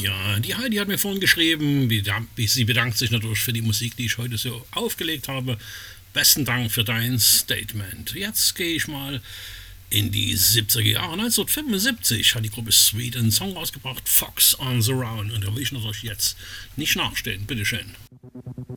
Ja, die Heidi hat mir vorhin geschrieben, sie bedankt sich natürlich für die Musik, die ich heute so aufgelegt habe. Besten Dank für dein Statement. Jetzt gehe ich mal in die 70er Jahre. 1975 hat die Gruppe Sweet einen Song rausgebracht, Fox on the Run. Und da will ich natürlich jetzt nicht nachstehen. Bitteschön.